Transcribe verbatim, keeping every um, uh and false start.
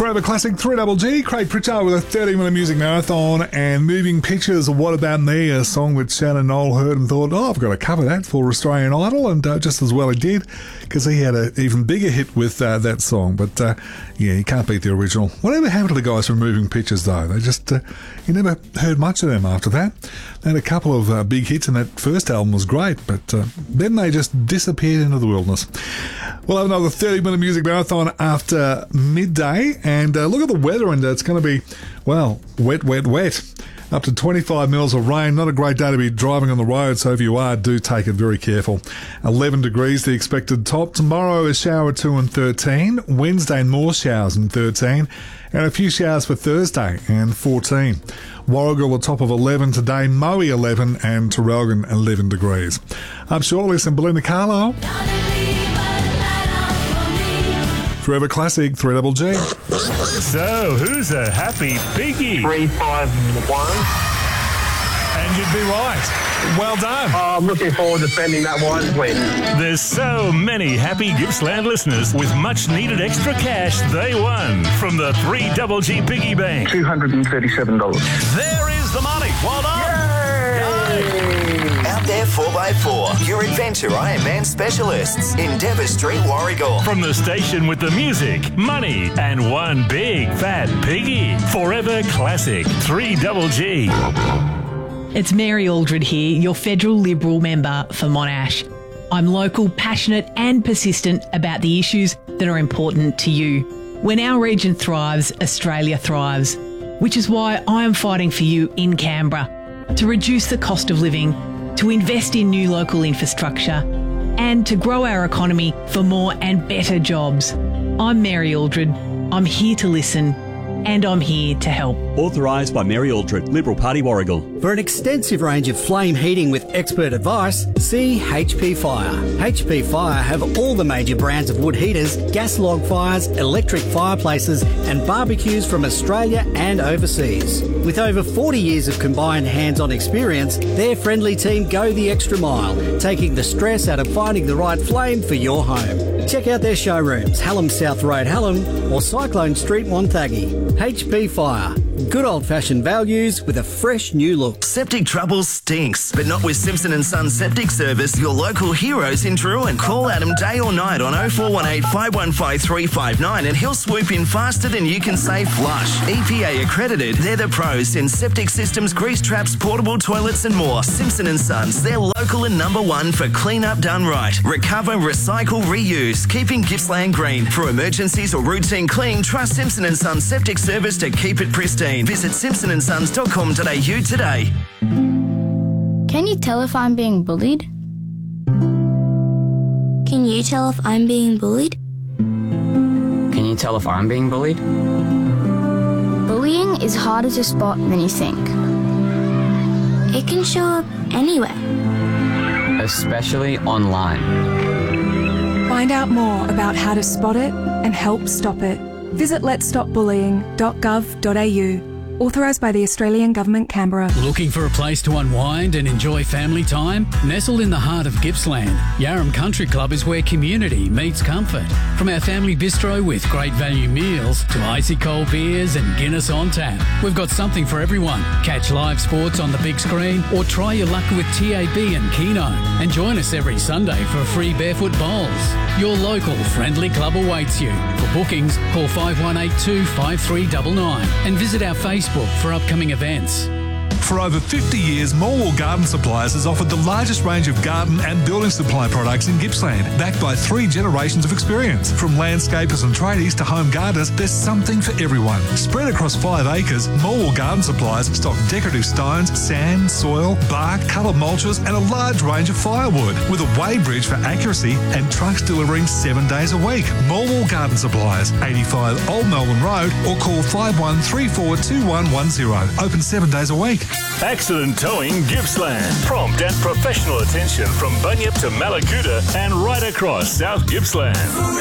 Forever Classic three Double G, Craig Pritchard with a thirty minute music marathon and Moving Pictures of What About Me, a song which Shannon Knoll heard and thought, oh, I've got to cover that for Australian Idol, and uh, just as well he did, because he had an even bigger hit with uh, that song. But uh, yeah, you can't beat the original. Whatever happened to the guys from Moving Pictures though? They just, uh, you never heard much of them after that. They had a couple of uh, big hits and that first album was great, but uh, then they just disappeared into the wilderness. We'll have another thirty minute music marathon after midday, and uh, look at the weather, and uh, it's going to be, well, wet, wet, wet. Up to twenty-five mils of rain. Not a great day to be driving on the road, so if you are, do take it very careful. eleven degrees the expected top. Tomorrow a shower or two and thirteen. Wednesday more showers and thirteen. And a few showers for Thursday and fourteen. Warragul a top of eleven today. Moe eleven and Traralgon eleven degrees. Up shortly some Belinda Carlisle. Forever Classic three Double G. So, who's a happy piggy? three five one. And you'd be right. Well done. Oh, I'm looking forward to spending that wisely. There's so many happy Gippsland listeners with much needed extra cash they won from the three Double G Piggy Bank. two hundred thirty-seven dollars. There is the money. Well done. Out there four by four, your adventure Ironman specialists in Dever Street, Warragul. From the station with the music, money, and one big fat piggy. Forever Classic three Double G. It's Mary Aldred here, your federal Liberal member for Monash. I'm local, passionate and persistent about the issues that are important to you. When our region thrives, Australia thrives, which is why I am fighting for you in Canberra to reduce the cost of living, to invest in new local infrastructure and to grow our economy for more and better jobs. I'm Mary Aldred. I'm here to listen and I'm here to help. Authorised by Mary Aldred, Liberal Party, Warragul. For an extensive range of flame heating with expert advice, see H P Fire. H P Fire have all the major brands of wood heaters, gas log fires, electric fireplaces and barbecues from Australia and overseas. With over forty years of combined hands-on experience, their friendly team go the extra mile, taking the stress out of finding the right flame for your home. Check out their showrooms, Hallam South Road, Hallam or Cyclone Street, Wonthaggi. H P Fire. Good old-fashioned values with a fresh new look. Septic trouble stinks, but not with Simpson and Sons Septic Service, your local heroes in Druin. Call Adam day or night on oh four one eight, five one five, three five nine and he'll swoop in faster than you can say flush. E P A accredited, they're the pros in septic systems, grease traps, portable toilets and more. Simpson and Sons, they're local and number one for clean up done right. Recover, recycle, reuse, keeping Gippsland green. For emergencies or routine clean, trust Simpson and Sons Septic Service to keep it pristine. Visit simpson and sons dot com dot a u today. Can you tell if I'm being bullied? Can you tell if I'm being bullied? Can you tell if I'm being bullied? Bullying is harder to spot than you think. It can show up anywhere. Especially online. Find out more about how to spot it and help stop it. Visit lets stop bullying dot gov dot a u. Authorised by the Australian Government, Canberra. Looking for a place to unwind and enjoy family time? Nestled in the heart of Gippsland, Yarram Country Club is where community meets comfort. From our family bistro with great value meals to icy cold beers and Guinness on tap, we've got something for everyone. Catch live sports on the big screen or try your luck with T A B and Keno. And join us every Sunday for free barefoot bowls. Your local friendly club awaits you. For bookings, call five one eight two, five three nine nine and visit our Facebook for upcoming events. For over fifty years, Morwell Garden Supplies has offered the largest range of garden and building supply products in Gippsland, backed by three generations of experience. From landscapers and tradies to home gardeners, there's something for everyone. Spread across five acres, Morwell Garden Supplies stock decorative stones, sand, soil, bark, coloured mulches and a large range of firewood, with a weighbridge for accuracy and trucks delivering seven days a week. Morwell Garden Supplies, eighty-five Old Melbourne Road, or call five one three four two one one zero. Open seven days a week. Accident Towing Gippsland. Prompt and professional attention from Bunyip to Malakuta and right across South Gippsland.